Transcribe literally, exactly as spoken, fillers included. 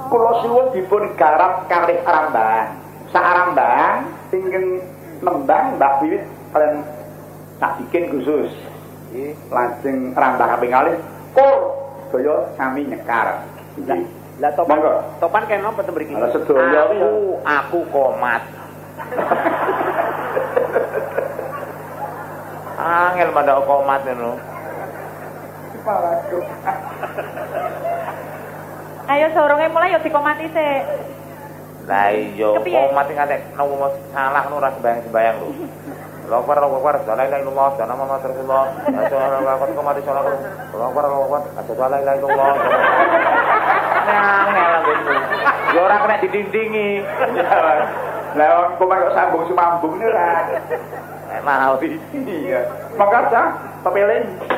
kula suwun dipun garap kalih rambang. Sak rambang ingkang nembang Mbah Wiwit kalian sak bikin khusus. Nggih, lajeng rambah kaping kalih kur daya sami nyekar. Nggih. Lah topan topan kene napa to mriki? Lah sedaya aku aku komat. Angel mandak komat ngono. Paraku. Ayo sorongnya mulai yo dikomati sik. Lah iya, komat iki nek nomo salah ngono ora sembayang-sembayang lho. Lokor lokor salah ilaha illallah, dana mama tersullah. Asal lakon komati salah. Lokor lokor aja salah ilaha illallah. Angel ngono. Yo ora kena didindingi. Lah wong komat kok sambung sumambung ora. Mau iya. Mangga ta, pepelin.